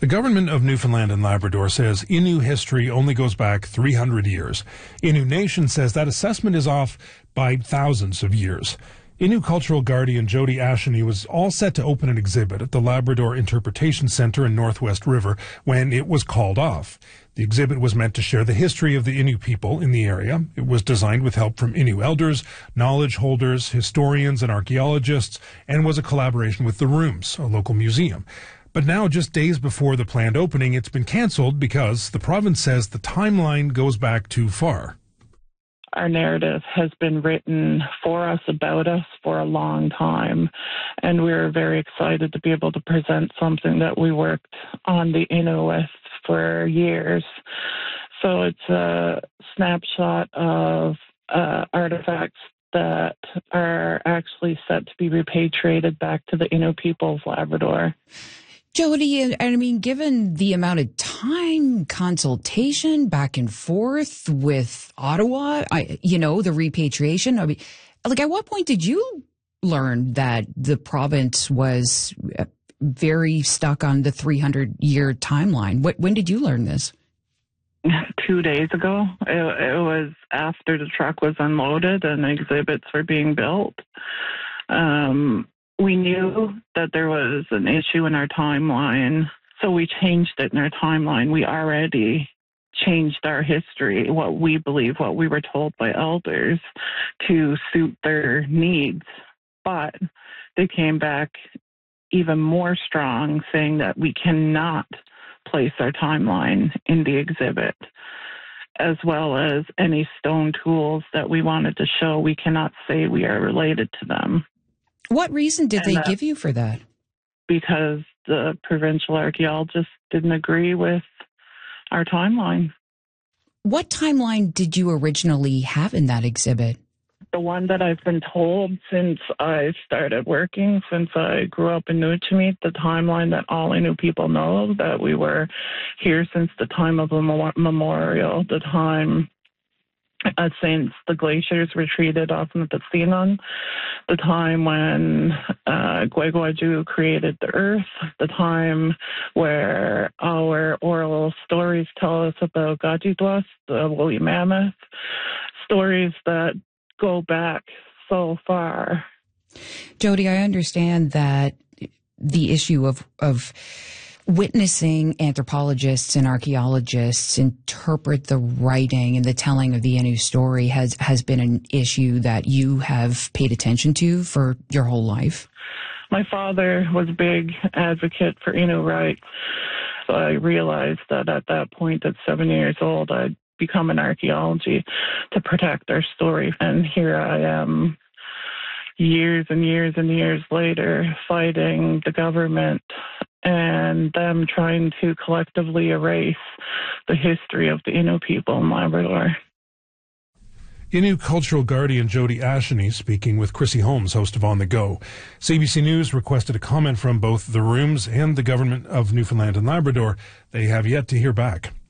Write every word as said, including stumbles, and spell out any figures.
The government of Newfoundland and Labrador says Innu history only goes back three hundred years. Innu Nation says that assessment is off by thousands of years. Innu cultural guardian Jody Asheny was all set to open an exhibit at the Labrador Interpretation Centre in Northwest River when it was called off. The exhibit was meant to share the history of the Innu people in the area. It was designed with help from Innu elders, knowledge holders, historians, and archaeologists, and was a collaboration with The Rooms, a local museum. But now, just days before the planned opening, it's been cancelled because the province says the timeline goes back too far. Our narrative has been written for us, about us, for a long time, and we're very excited to be able to present something that we worked on the Innu with for years. So it's a snapshot of uh, artifacts that are actually set to be repatriated back to the Innu people of Labrador. Jody, and I mean, given the amount of time, consultation, back and forth with Ottawa, I, you know, the repatriation, I mean, like, at what point did you learn that the province was very stuck on the three hundred year timeline? What, when did you learn this? Two days ago. It, it was after the truck was unloaded and exhibits were being built. Um, We knew that there was an issue in our timeline, so we changed it in our timeline. We already changed our history, what we believe, what we were told by elders, to suit their needs. But they came back even more strong, saying that we cannot place our timeline in the exhibit, as well as any stone tools that we wanted to show. We cannot say we are related to them. What reason did and they give you for that? Because the provincial archaeologists didn't agree with our timeline. What timeline did you originally have in that exhibit? The one that I've been told since I started working, since I grew up in Nujamit, the timeline that all Innu people know, that we were here since the time of the memorial, the time Uh, since the glaciers retreated off of the Sinon, the time when uh, Gwegwaju created the earth, the time where our oral stories tell us about Gajidwas, the woolly mammoth, stories that go back so far. Jody, I understand that the issue of of witnessing anthropologists and archaeologists interpret the writing and the telling of the Innu story has, has been an issue that you have paid attention to for your whole life. My father was a big advocate for Innu rights. So I realized that at that point, at seven years old, I'd become an archaeology to protect our story. And here I am, years and years and years later, fighting the government and them trying to collectively erase the history of the Innu people in Labrador. Innu cultural guardian Jody Asheny speaking with Chrissy Holmes, host of On the Go. C B C News requested a comment from both The Rooms and the government of Newfoundland and Labrador. They have yet to hear back.